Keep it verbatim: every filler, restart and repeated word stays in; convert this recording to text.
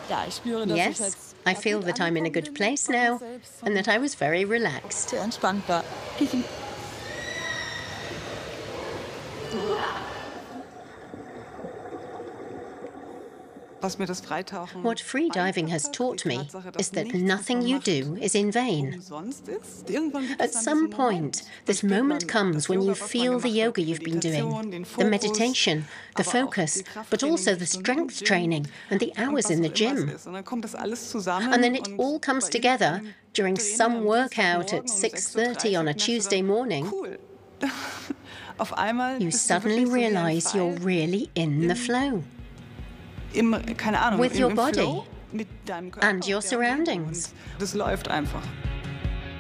Yes, I feel that I'm in a good place now and that I was very relaxed. What freediving has taught me is that nothing you do is in vain. At some point, this moment comes when you feel the yoga you've been doing, the meditation, the focus, but also the strength training and the hours in the gym. And then it all comes together during some workout at six thirty on a Tuesday morning. You suddenly realize you're really in the flow. With your body and your surroundings. Das läuft einfach.